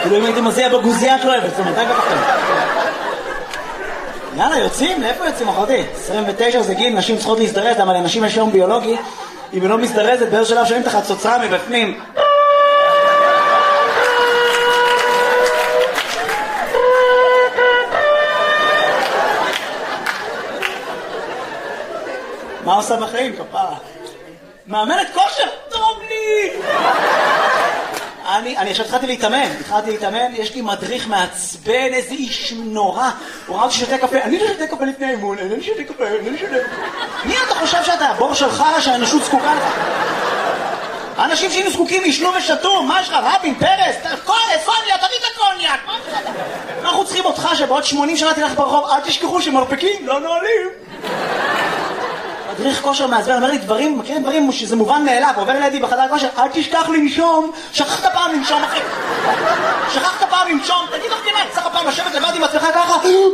כאילו אם הייתי מזיע בגוזייה את לא אוהבת, זאת אומרת, יאללה, יוצאים? לאיפה יוצאים, אחותי? 29 זה גיל, נשים צריכות להזדרז, אבל לנשים יש יום ביולוגי, אם היא לא מזדרזת, באיזה שלב שומעים את החצוצרה מבפנים. מה עושה בחיים, כפרה? מאמנת כושר? טוב לי! אני עכשיו התחלתי להתאמן, יש לי מדריך מעצבן, איזה איש נורא. הוא ראה אותי שותה קפה, אני לא שותה קפה לפני האימון, אני לא שותה קפה. מי אתה חושב שאתה? הבור שלך שהאנושות זקוקה לך? האנשים שהיינו זקוקים ישנו ושתו, מה יש לך? רבין, פרס, סוניה, תביא את הקוניאק. אנחנו צריכים אותך שבעוד 80 שנה תלך ברחוב, אל תשכחו שמרפקים לא נועלים. מדריך כושר מעצבן, אומר לי דברים, מכירים דברים שזה מובן מאליו, עובר לידי בחדר כושר, אל תשכח לנשום, שכחת פעם לנשום אחי, שכחת פעם לנשום, תגיד לך כנה, צריך פעם לשבת לבד עם עצמך ככה,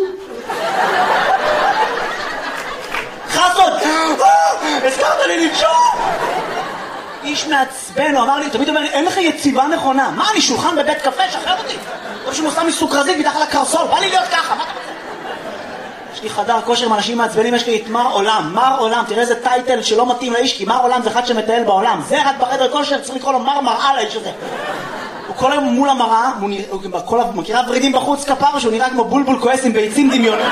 חסות, הזכרת לי לנשום, איש מעצבן, הוא אמר לי, תמיד אומר לי, אין לך יציבה נכונה, מה אני שולחן בבית קפה, שחרר אותי, או שהוא עושה מסוכרזית מתחת לקרסול, בא לי להיות ככה, מה אתה רוצה? יש לי חדר כושר עם אנשים מעצבנים, יש לי את מר עולם, תראה איזה טייטל שלא מתאים לאיש, כי מר עולם זה אחד שמטייל בעולם, זה רק בחדר כושר, צריך לקרוא לו מראה לאיש הזה. הוא כל היום מול המראה, הוא מכירה ורידים בחוץ כפר, שהוא נראה כמו בולבול כועס עם ביצים דמיונות.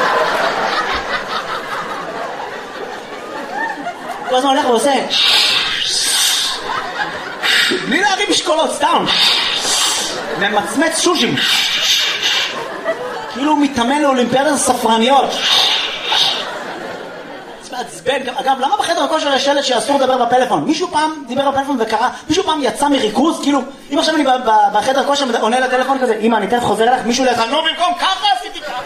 כל הזמן הולך ועושה בלי להרים משקולות, סתם ומצמץ שושים כאילו הוא מתאמן לאולימפיאדת הספרניות. זה מעצבן. אגב, למה בחדר הכושר יש שלט שאסור לדבר בפלאפון? מישהו פעם דיבר בפלאפון וקרא, מישהו פעם יצא מריכוז, כאילו, אם עכשיו אני בחדר הכושר עונה לטלפון כזה, אמא, אני תכף חוזר אליך, מישהו לך, לא במקום, ככה עשיתי ככה.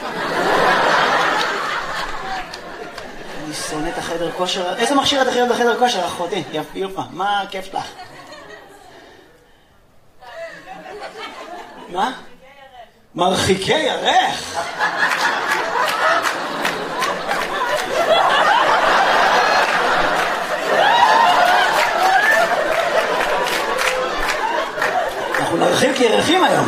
אני שונא את החדר כושר. איזה מכשיר את הכי אוהב בחדר כושר, אחותי? יפה, מה הכיף שלך? מה? מרחיקי ירך. אנחנו נרחיק ירחים היום.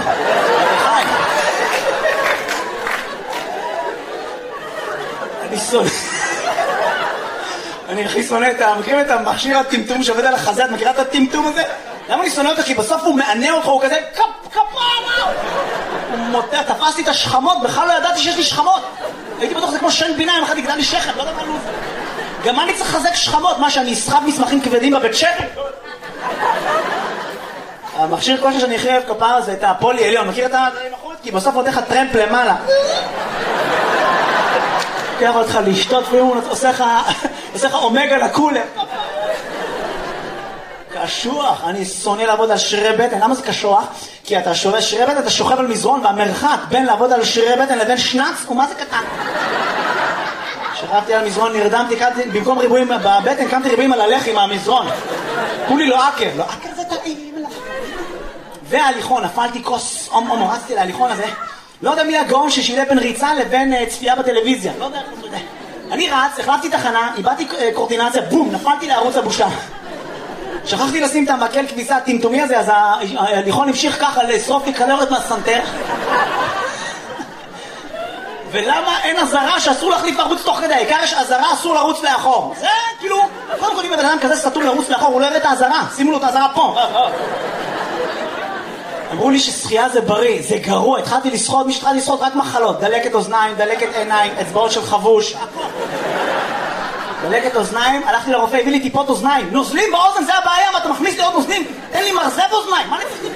אני הכי שונא מכירים את המכשיר הטמטום שעובד על החזה, את מכירה את הטמטום הזה? למה אני שונא אותך? כי בסוף הוא מענה אותך, הוא כזה כפרה! הוא מותח, תפסתי את השכמות, בכלל לא ידעתי שיש לי שכמות. הייתי בטוח זה כמו שן ביניים, אחד יגדל לי שכם, לא יודע מה לוז. גם אני צריך לחזק שכמות, מה שאני אסחב מסמכים כבדים בבית שכם? המכשיר כושר שאני הכי אוהב כפרה זה את הפולי עליון, מכיר את המחוץ? כי בסוף נותן לך טרמפ למעלה. לוקח אותך לשתות והוא עושה לך אומגה לקולר. קשוח, אני שונא לעבוד על שרירי בטן. למה זה קשוח? כי אתה שרירי בטן, אתה שוכב על מזרון, והמרחק בין לעבוד על שרירי בטן לבין שנץ הוא מה זה קטן. שכבתי על מזרון, נרדמתי, במקום ריבועים בבטן, קמתי ריבועים על הלחי מהמזרון. כולי לא עקר, לא עקר זה טעים. וההליכון, נפלתי כוס, רצתי להליכון הזה. לא יודע מי הגאון ששילה בין ריצה לבין צפייה בטלוויזיה. לא יודע, לא יודע. אני רץ, החלפתי תחנה, איבדתי קורטינציה, בום, נפלתי לערוץ הבושה. שכחתי לשים את המקל כביסה הטמטומי הזה, אז ההליכון המשיך ככה לשרוף לי קלוריות מהסנטר. ולמה אין עזרה שאסור להחליף ערוץ תוך כדי? העיקר יש עזרה, אסור לרוץ לאחור. זה כאילו, קודם כל אם בן אדם כזה סתום לרוץ לאחור, הוא לא יראה את העזרה, שימו לו את העזרה פה. אמרו לי ששחייה זה בריא, זה גרוע, התחלתי לשחות, מי שהתחלתי לשחות רק מחלות, דלקת אוזניים, דלקת עיניים, אצבעות של חבוש, דלקת אוזניים, הלכתי לרופא, הביא לי טיפות אוזניים, נוזלים באוזן זה הבעיה, מה אתה מכניס לי עוד נוזלים? תן לי מרזב אוזניים, מה אני צריך